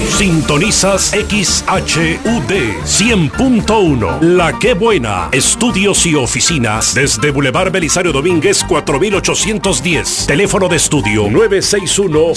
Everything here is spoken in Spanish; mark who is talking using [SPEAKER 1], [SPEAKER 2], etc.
[SPEAKER 1] Sintonizas XHUD 100.1. La Qué Buena. Estudios y oficinas desde Boulevard Belisario Domínguez 4810. Teléfono de estudio 961